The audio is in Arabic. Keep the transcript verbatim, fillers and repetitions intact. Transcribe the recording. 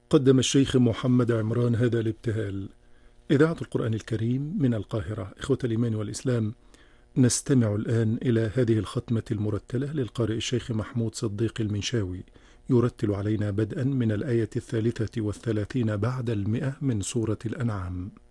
قدم الشيخ محمد عمران هذا الابتهال. إذاعة القرآن الكريم من القاهرة. إخوة الإيمان والإسلام، نستمع الآن إلى هذه الختمة المرتلة للقارئ الشيخ محمود صديق المنشاوي، يرتل علينا بدءا من الآية الثالثة والثلاثين بعد المئة من سورة الأنعام.